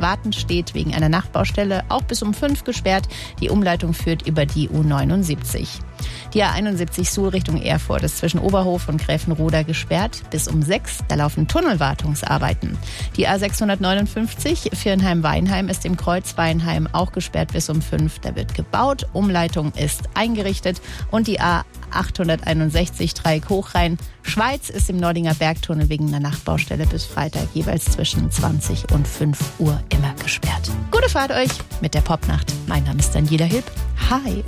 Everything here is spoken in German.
Warten steht, wegen einer Nachtbaustelle auch bis um 5 gesperrt. Die Umleitung führt über die U79. Die A71 Suhl Richtung Erfurt ist zwischen Oberhof und Gräfenroda gesperrt bis um 6. Da laufen Tunnelwartungsarbeiten. Die A659 Viernheim-Weinheim ist im Kreuz Weinheim auch gesperrt bis um 5. Da wird gebaut, Umleitung ist eingerichtet. Und die A861 Dreieck Hochrhein Schweiz ist im Nordinger Bergtunnel wegen einer Nachtbaustelle bis Freitag jeweils zwischen 20 und 5 Uhr immer gesperrt. Gute Fahrt euch mit der Popnacht. Mein Name ist Daniela Hilb. Hi.